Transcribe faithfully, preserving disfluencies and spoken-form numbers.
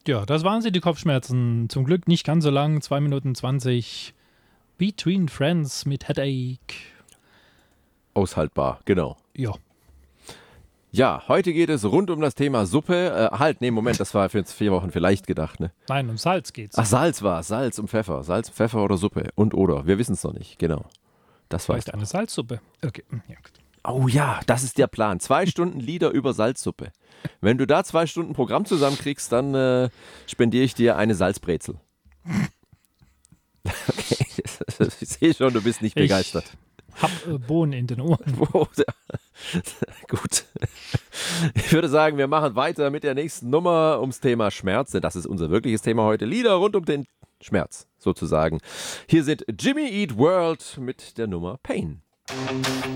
Ja, das waren sie, die Kopfschmerzen. Zum Glück nicht ganz so lang, zwei Minuten zwanzig. Between Friends mit Headache. Aushaltbar, genau. Ja. Ja, heute geht es rund um das Thema Suppe. Äh, halt, nee, Moment, das war für jetzt vier Wochen vielleicht gedacht, ne? Nein, um Salz geht's. Ach, Salz war Salz und Pfeffer. Salz, Pfeffer oder Suppe. Und oder. Wir wissen es noch nicht, genau. Das war Vielleicht eine Salzsuppe. Okay, ja, gut. Oh ja, das ist der Plan. Zwei Stunden Lieder über Salzsuppe. Wenn du da zwei Stunden Programm zusammenkriegst, dann äh, spendiere ich dir eine Salzbrezel. Okay, ich sehe schon, du bist nicht Ich begeistert. hab äh, Bohnen in den Ohren. Gut. Ich würde sagen, wir machen weiter mit der nächsten Nummer ums Thema Schmerz, denn das ist unser wirkliches Thema heute. Lieder rund um den Schmerz, sozusagen. Hier sind Jimmy Eat World mit der Nummer Pain.